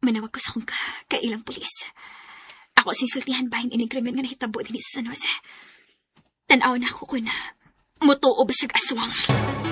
Manawag ko sa akong kailang pulis. Ako sinsultihan ba yung ining-krimen nga nahitabo din sa San Jose. Tanaw na ako kung mutuo ba siyang aswang.